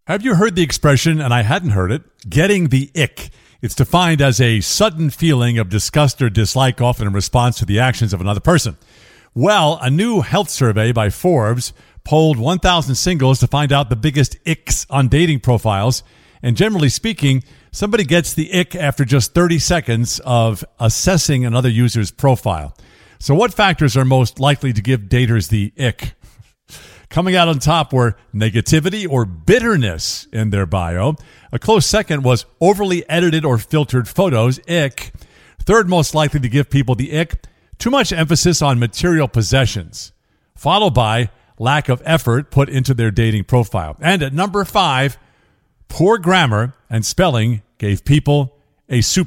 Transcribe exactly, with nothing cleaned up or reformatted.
Have you heard the expression, and I hadn't heard it, getting the ick? It's defined as a sudden feeling of disgust or dislike, often in response to the actions of another person. Well, a new health survey by Forbes polled one thousand singles to find out the biggest icks on dating profiles. And generally speaking, somebody gets the ick after just thirty seconds of assessing another user's profile. So what factors are most likely to give daters the ick? Coming out on top were negativity or bitterness in their bio. A close second was overly edited or filtered photos, ick. Third most likely to give people the ick, too much emphasis on material possessions, followed by lack of effort put into their dating profile. And at number five, poor grammar and spelling gave people a super